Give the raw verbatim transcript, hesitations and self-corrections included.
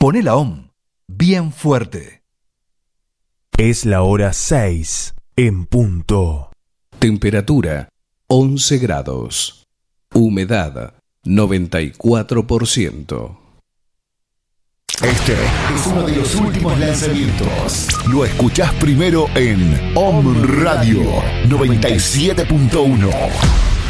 Poné la O M bien fuerte. Es la hora seis en punto. Temperatura once grados. Humedad noventa y cuatro por ciento. Este es uno de los últimos lanzamientos. Lo escuchás primero en O M Radio noventa y siete punto uno.